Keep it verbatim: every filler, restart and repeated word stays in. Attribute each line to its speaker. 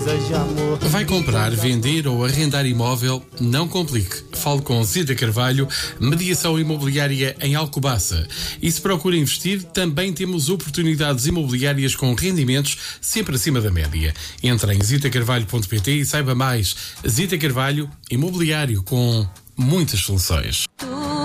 Speaker 1: Vai comprar, vender ou arrendar imóvel? Não complique. Fale com Zita Carvalho, mediação imobiliária em Alcobaça. E se procura investir, também temos oportunidades imobiliárias com rendimentos sempre acima da média. Entre em zita carvalho ponto pt e saiba mais. Zita Carvalho, imobiliário com muitas soluções.